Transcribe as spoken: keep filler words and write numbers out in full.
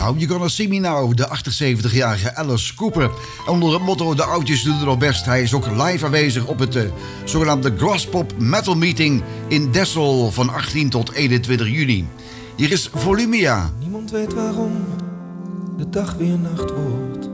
Now, You're Gonna See Me Now, de achtenzeventigjarige Alice Cooper. Onder het motto de oudjes doen het nog best. Hij is ook live aanwezig op het uh, zogenaamde Grasspop Metal Meeting in Dessel van achttien tot eenentwintig juni. Hier is Volumia. Niemand weet waarom de dag weer nacht wordt.